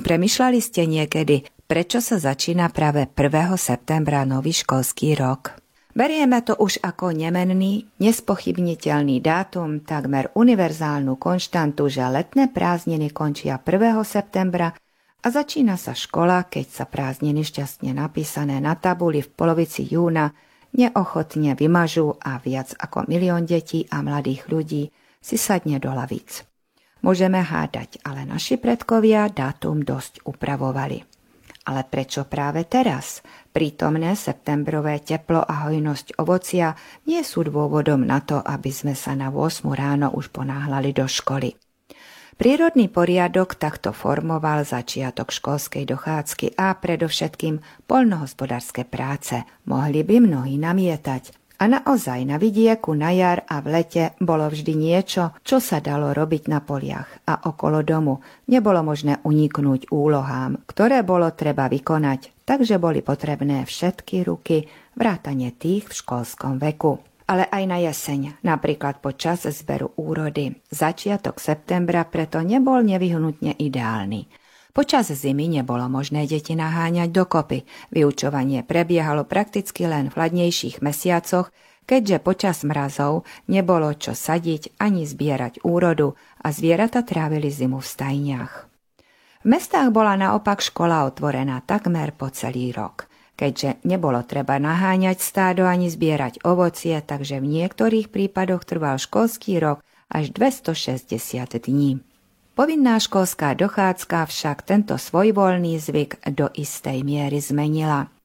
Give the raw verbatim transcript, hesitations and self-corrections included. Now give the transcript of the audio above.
Premýšľali ste niekedy, prečo sa začína práve prvého septembra nový školský rok? Berieme to už ako nemenný, nespochybniteľný dátum, takmer univerzálnu konštantu, že letné prázdniny končia prvého septembra a začína sa škola, keď sa prázdniny šťastne napísané na tabuli v polovici júna neochotne vymažú a viac ako milión detí a mladých ľudí si sadne do lavíc. Môžeme hádať, ale naši predkovia dátum dosť upravovali. Ale prečo práve teraz? Prítomné septembrové teplo a hojnosť ovocia nie sú dôvodom na to, aby sme sa na ôsmu ráno už ponáhľali do školy. Prírodný poriadok takto formoval začiatok školskej dochádzky a predovšetkým poľnohospodárske práce. Mohli by mnohí namietať. A naozaj na vidieku na jar a v lete bolo vždy niečo, čo sa dalo robiť na poliach a okolo domu. Nebolo možné uniknúť úlohám, ktoré bolo treba vykonať, takže boli potrebné všetky ruky, vrátane tých v školskom veku. Ale aj na jeseň, napríklad počas zberu úrody. Začiatok septembra preto nebol nevyhnutne ideálny. Počas zimy nebolo možné deti naháňať dokopy. Vyučovanie prebiehalo prakticky len v chladnejších mesiacoch, keďže počas mrazov nebolo čo sadiť ani zbierať úrodu a zvieratá trávili zimu v stajniach. V mestách bola naopak škola otvorená takmer po celý rok. Keďže nebolo treba naháňať stádo ani zbierať ovocie, takže v niektorých prípadoch trval školský rok až dvestošesťdesiat dní. Povinná školská dochádzka však tento svojvoľný zvyk do istej miery zmenila.